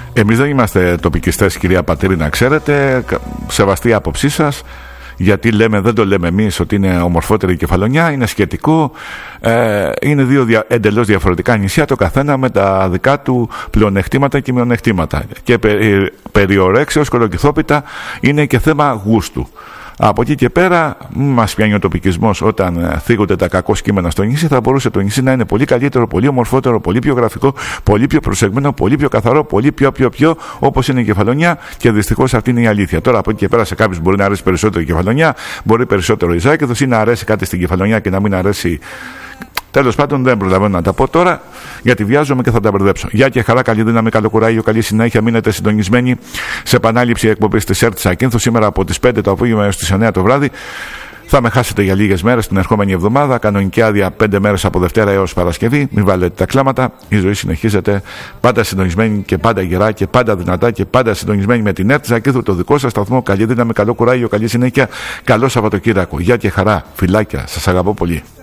Εμείς δεν είμαστε τοπικιστές, κυρία Πατήρη, να ξέρετε. Σεβαστή άποψή σας. Γιατί δεν το λέμε εμείς ότι είναι ομορφότερη η Κεφαλονιά, είναι σχετικό. Είναι δύο εντελώς διαφορετικά νησιά, το καθένα με τα δικά του πλεονεκτήματα και μειονεκτήματα. Και περί ορέξεως κολοκυθόπιτα είναι και θέμα γούστου. Από εκεί και πέρα, μας πιάνει ο τοπικισμός όταν θίγονται τα κακό κείμενα στο νησί. Θα μπορούσε το νησί να είναι πολύ καλύτερο, πολύ ομορφότερο, πολύ πιο γραφικό, πολύ πιο προσεγμένο, πολύ πιο καθαρό, πολύ πιο όπως είναι η Κεφαλονιά, και δυστυχώς αυτή είναι η αλήθεια. Τώρα από εκεί και πέρα σε κάποιους μπορεί να αρέσει περισσότερο η Κεφαλονιά, μπορεί περισσότερο η Ζάκεδος, ή να αρέσει κάτι στην Κεφαλονιά και να μην αρέσει. Τέλος πάντων, δεν προλαβαίνω να τα πω τώρα, γιατί βιάζομαι και θα τα μπερδέψω. Γεια και χαρά, καλή δύναμη, καλό κουράγιο, καλή συνέχεια. Μείνετε συντονισμένοι σε επανάληψη εκπομπής της ΕΡΤ Ακίνθου σήμερα από τις 5 το απόγευμα έως τις 9 το βράδυ. Θα με χάσετε για λίγες μέρες την ερχόμενη εβδομάδα. Κανονική άδεια 5 μέρες από Δευτέρα έως Παρασκευή. Μην βάλετε τα κλάματα. Η ζωή συνεχίζεται. Πάντα συντονισμένη και πάντα γερά και πάντα δυνατά και πάντα συντονισμένη με την ΕΡΤ Ακίνθου, το δικό σας σταθμό. Καλή δύναμη, καλό κουράγιο, καλή συνέχεια. Καλό Σαββατοκύριακο. Γεια και χαρά, φιλάκια. Σας αγαπώ πολύ.